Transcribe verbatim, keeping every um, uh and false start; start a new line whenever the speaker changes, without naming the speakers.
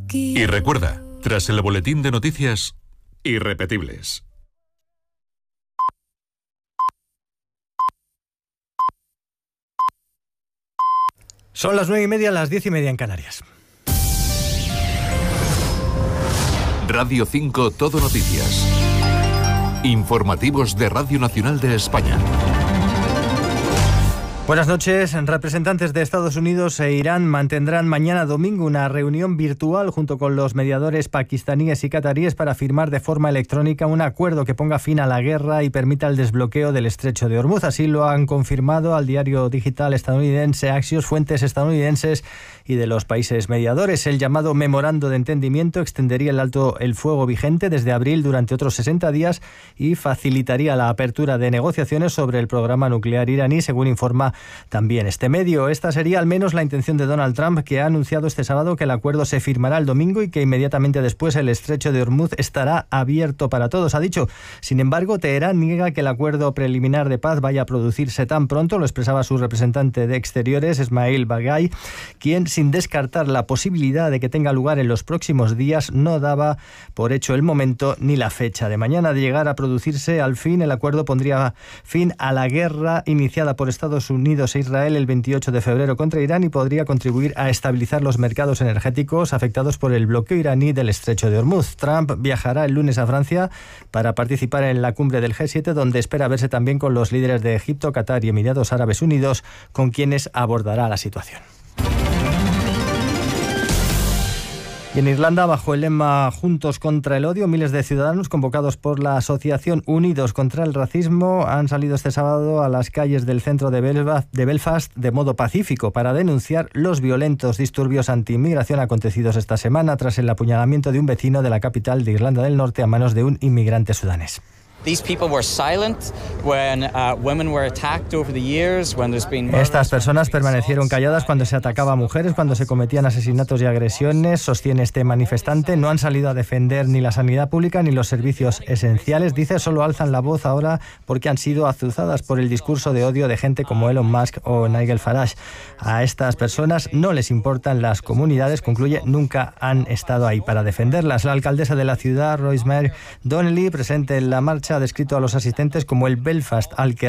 Y recuerda, tras el boletín de noticias, irrepetibles.
Son las nueve y media, las diez y media en Canarias.
Radio cinco Todo Noticias. Informativos de Radio Nacional de España.
Buenas noches. Representantes de Estados Unidos e Irán mantendrán mañana domingo una reunión virtual junto con los mediadores pakistaníes y cataríes para firmar de forma electrónica un acuerdo que ponga fin a la guerra y permita el desbloqueo del estrecho de Hormuz. Así lo han confirmado al diario digital estadounidense Axios fuentes estadounidenses y de los países mediadores. El llamado memorando de entendimiento extendería el alto el fuego vigente desde abril durante otros sesenta días y facilitaría la apertura de negociaciones sobre el programa nuclear iraní, según informa también este medio. Esta sería al menos la intención de Donald Trump, que ha anunciado este sábado que el acuerdo se firmará el domingo y que inmediatamente después el estrecho de Hormuz estará abierto para todos. Ha dicho, sin embargo, Teherán niega que el acuerdo preliminar de paz vaya a producirse tan pronto. Lo expresaba su representante de Exteriores, Ismail Baghai, quien, sin descartar la posibilidad de que tenga lugar en los próximos días, no daba por hecho el momento ni la fecha. De mañana de llegar a producirse al fin, el acuerdo pondría fin a la guerra iniciada por Estados Unidos e Israel el veintiocho de febrero contra Irán y podría contribuir a estabilizar los mercados energéticos afectados por el bloqueo iraní del estrecho de Hormuz. Trump viajará el lunes a Francia para participar en la cumbre del G siete, donde espera verse también con los líderes de Egipto, Qatar y Emiratos Árabes Unidos, con quienes abordará la situación. Y en Irlanda, bajo el lema Juntos contra el odio, miles de ciudadanos convocados por la asociación Unidos contra el Racismo han salido este sábado a las calles del centro de Belfast de modo pacífico para denunciar los violentos disturbios anti-inmigración acontecidos esta semana tras el apuñalamiento de un vecino de la capital de Irlanda del Norte a manos de un inmigrante sudanés. Estas personas permanecieron calladas cuando se atacaba a mujeres, cuando se cometían asesinatos y agresiones, sostiene este manifestante. No han salido a defender ni la sanidad pública ni los servicios esenciales. Dice, solo alzan la voz ahora porque han sido azuzadas por el discurso de odio de gente como Elon Musk o Nigel Farage. A estas personas no les importan las comunidades, concluye, nunca han estado ahí para defenderlas. La alcaldesa de la ciudad, Rosemary Donnelly, presente en la marcha, ha descrito a los asistentes como el Belfast al que